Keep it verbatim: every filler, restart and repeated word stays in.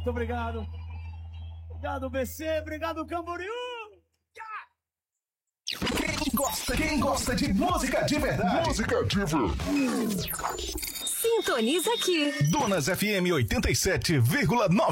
Muito obrigado. Obrigado, B C. Obrigado, Camboriú. Quem gosta, quem gosta de música de verdade. Música de verdade. Sintoniza aqui. Donas F M oitenta e sete vírgula nove.